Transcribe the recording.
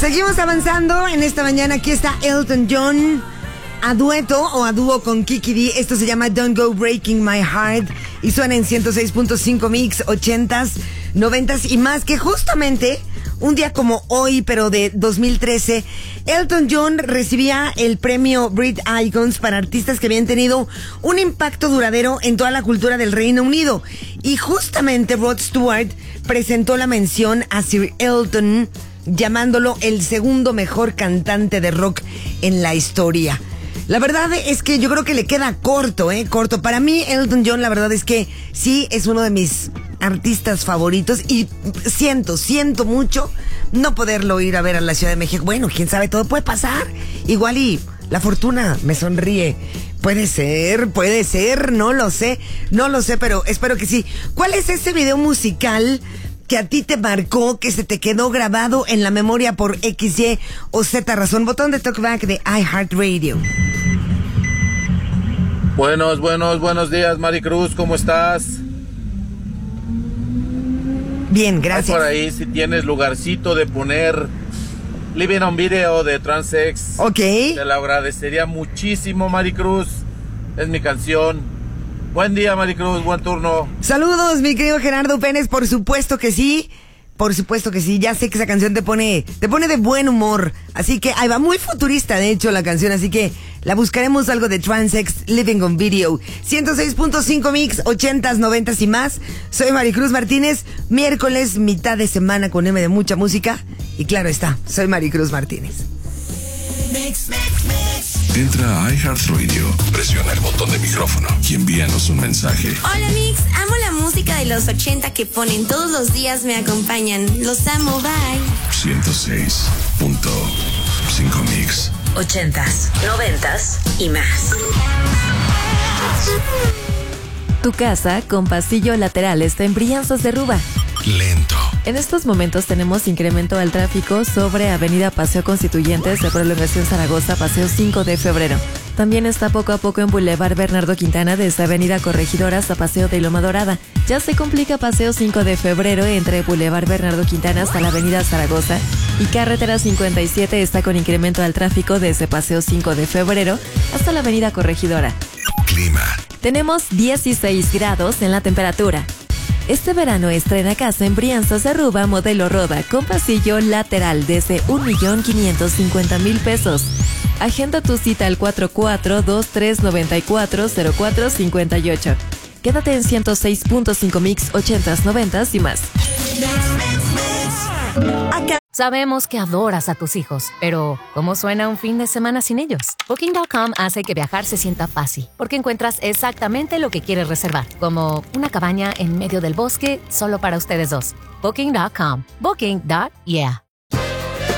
Seguimos avanzando en esta mañana. Aquí está Elton John a dueto o a dúo con Kiki D. Esto se llama Don't Go Breaking My Heart y suena en 106.5 Mix, 80s, 90s y más, que justamente un día como hoy, pero de 2013, Elton John recibía el premio Brit Icons para artistas que habían tenido un impacto duradero en toda la cultura del Reino Unido. Y justamente Rod Stewart presentó la mención a Sir Elton, llamándolo el segundo mejor cantante de rock en la historia. La verdad es que yo creo que le queda corto, corto. Para mí, Elton John, la verdad es que sí es uno de mis artistas favoritos y siento mucho no poderlo ir a ver a la Ciudad de México. Bueno, quién sabe, todo puede pasar. Igual y la fortuna me sonríe. Puede ser, no lo sé, pero espero que sí. ¿Cuál es ese video musical que a ti te marcó, que se te quedó grabado en la memoria por X, Y o Z razón? Botón de talkback de iHeartRadio. Buenos días, Maricruz, ¿cómo estás? Bien, gracias. Por ahí, si tienes lugarcito de poner Living on Video de Transex. Ok. Te lo agradecería muchísimo, Maricruz. Es mi canción. Buen día, Maricruz, buen turno. Saludos, mi querido Gerardo Pérez, por supuesto que sí. Por supuesto que sí, ya sé que esa canción te pone de buen humor. Así que ahí va, muy futurista de hecho la canción, así que la buscaremos, algo de Transex, Living on Video. 106.5 Mix, 80s, 90s y más. Soy Maricruz Martínez, miércoles, mitad de semana con M de mucha música. Y claro está, soy Maricruz Martínez. Entra a iHeartRadio, presiona el botón de micrófono y envíanos un mensaje. Hola Mix, amo la música de los 80 que ponen todos los días, me acompañan. Los amo, bye. 106.5 Mix. 80s, 90s y más. Tu casa con pasillo lateral está en Brianzas de Ruba. Lento. En estos momentos tenemos incremento al tráfico sobre Avenida Paseo Constituyentes de Prolongación Zaragoza, Paseo 5 de Febrero. También está poco a poco en Boulevard Bernardo Quintana desde Avenida Corregidora hasta Paseo de Loma Dorada. Ya se complica Paseo 5 de Febrero entre Boulevard Bernardo Quintana hasta la Avenida Zaragoza. Y Carretera 57 está con incremento al tráfico desde Paseo 5 de Febrero hasta la Avenida Corregidora. Clima. Tenemos 16 grados en la temperatura. Este verano estrena casa en Brianzas de Ruba modelo Roda con pasillo lateral desde 1,550,000 pesos. Agenda tu cita al 4423940458. Quédate en 106.5 Mix, 80s, 90s y más. Sabemos que adoras a tus hijos, pero ¿cómo suena un fin de semana sin ellos? Booking.com hace que viajar se sienta fácil, porque encuentras exactamente lo que quieres reservar, como una cabaña en medio del bosque solo para ustedes dos. Booking.com. Booking.yeah.